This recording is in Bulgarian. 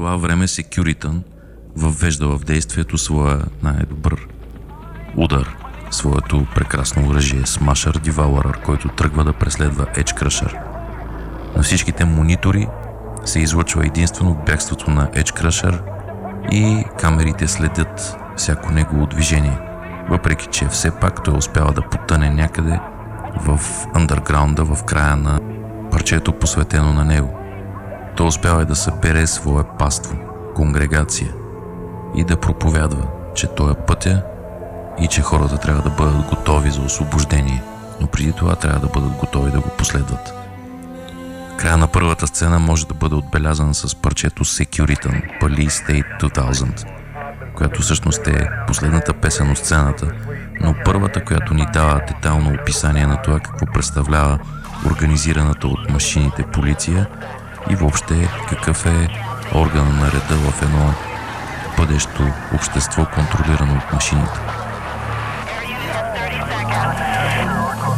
това време Securitan въвежда в действието своя най-добър удар, своето прекрасно оръжие Smasher Devourer, който тръгва да преследва Edge Crusher. На всичките монитори се излъчва единствено бягството на Edge Crusher и камерите следят всяко негово движение, въпреки че все пак той успява да потъне някъде в андерграунда в края на парчето, посветено на него. Той успява да събере свое паство, конгрегация и да проповядва, че той е пътя и че хората трябва да бъдат готови за освобождение, но преди това трябва да бъдат готови да го последват. Края на първата сцена може да бъде отбелязан с парчето Securitan, Police State 2000, която всъщност е последната песен от сцената, но първата, която ни дава детайлно описание на това какво представлява организираната от машините полиция и въобще какъв е органа на реда в едно бъдещо общество, контролирано от машините.